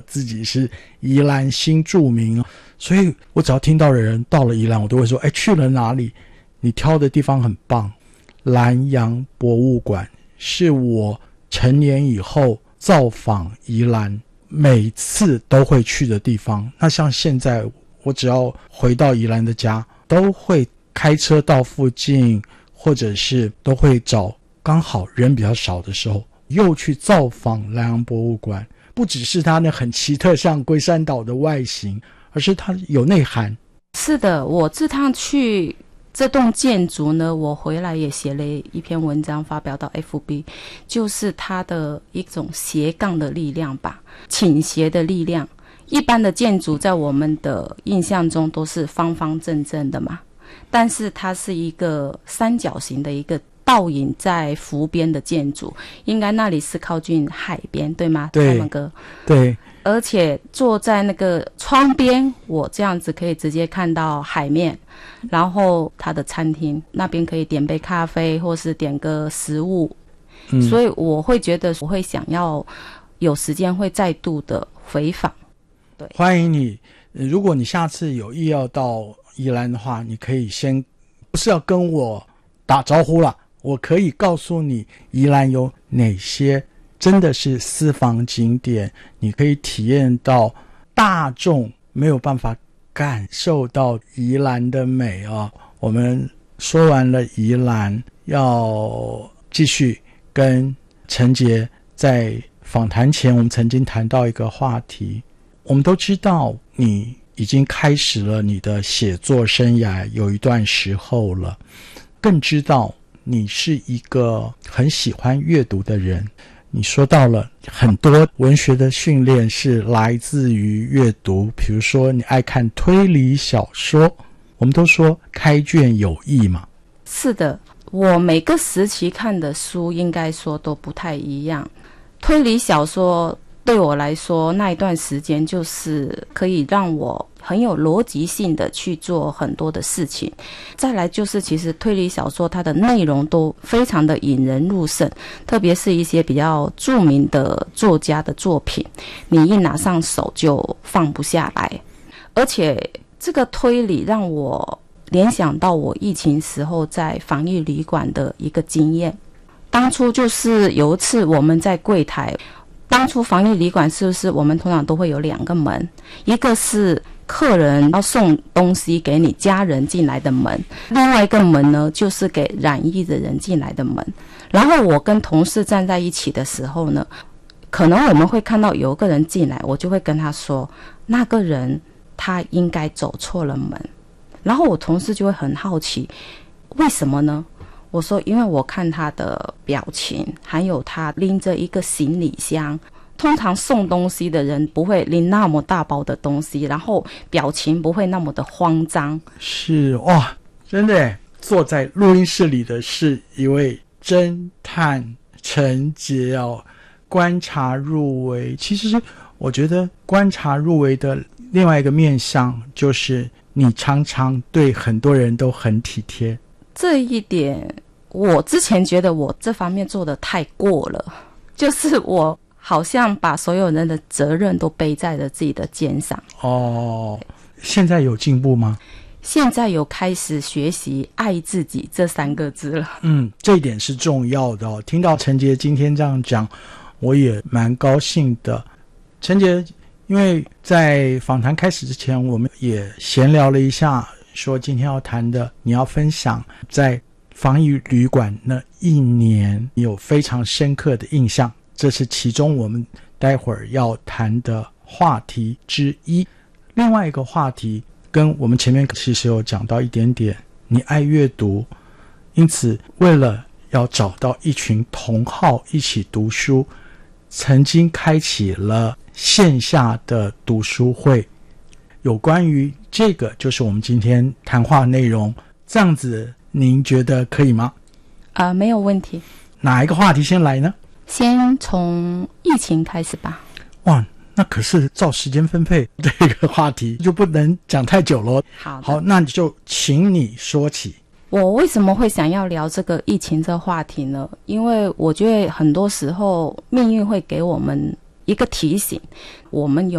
自己是宜兰新住民，所以我只要听到的人到了宜兰，我都会说去了哪里，你挑的地方很棒。兰阳博物馆是我成年以后造访宜兰每次都会去的地方。那像现在我只要回到宜兰的家，都会开车到附近，或者是都会找刚好人比较少的时候又去造访兰阳博物馆。不只是它那很奇特像龟山岛的外形，而是它有内涵。 是的，我这趟去这栋建筑呢，我回来也写了一篇文章发表到 FB， 就是它的一种斜杠的力量吧，倾斜的力量。一般的建筑在我们的印象中都是方方正正的嘛，但是它是一个三角形的一个倒影在湖边的建筑，应该那里是靠近海边，对吗？ 对， 他们哥， 对。 而且坐在那个窗边，我这样子可以直接看到海面，然后他的餐厅那边可以点杯咖啡或是点个食物，所以我会觉得我会想要有时间会再度的回访。对， 欢迎你。如果你下次有意要到宜兰的话，你可以先不是要跟我打招呼啦，我可以告诉你宜兰有哪些真的是私房景点，你可以体验到大众没有办法感受到宜兰的美啊。我们说完了宜兰，要继续跟陈杰在访谈前，我们曾经谈到一个话题。我们都知道你已经开始了你的写作生涯有一段时候了，更知道你是一个很喜欢阅读的人。你说到了很多文学的训练是来自于阅读，比如说你爱看推理小说，我们都说开卷有益嘛。 是的，我每个时期看的书应该说都不太一样。推理小说对我来说那一段时间就是可以让我很有逻辑性的去做很多的事情。再来就是其实推理小说它的内容都非常的引人入胜，特别是一些比较著名的作家的作品，你一拿上手就放不下来。而且这个推理让我联想到我疫情时候在防疫旅馆的一个经验。当初就是有一次我们在柜台，当初防疫旅馆是不是我们通常都会有两个门，一个是客人要送东西给你家人进来的门，另外一个门呢就是给染疫的人进来的门。然后我跟同事站在一起的时候呢，可能我们会看到有一个人进来，我就会跟他说那个人他应该走错了门。然后我同事就会很好奇，为什么呢？我说因为我看他的表情，还有他拎着一个行李箱，通常送东西的人不会拎那么大包的东西，然后表情不会那么的慌张。 是哇，真的耶。坐在录音室里的是一位侦探陈杰哦，观察入微。其实我觉得观察入微的另外一个面向就是你常常对很多人都很体贴。 这一点我之前觉得我这方面做得太过了，就是我好像把所有人的责任都背在了自己的肩上。 哦，现在有进步吗？ 现在有开始学习爱自己这3个字了。 这一点是重要的哦。听到陈杰今天这样讲，我也蛮高兴的。陈杰，因为在访谈开始之前，我们也闲聊了一下，说今天要谈的，你要分享在防疫旅馆那一年你有非常深刻的印象，这是其中我们待会儿要谈的话题之一。另外一个话题跟我们前面其实有讲到一点点，你爱阅读，因此为了要找到一群同好一起读书，曾经开启了线下的读书会。有关于这个就是我们今天谈话内容，这样子您觉得可以吗？ 没有问题。 哪一个话题先来呢？ 先从疫情开始吧。 哇，那可是照时间分配，这个话题就不能讲太久了。好，那就请你说起。 我为什么会想要聊这个疫情这话题呢？因为我觉得很多时候命运会给我们一个提醒，我们有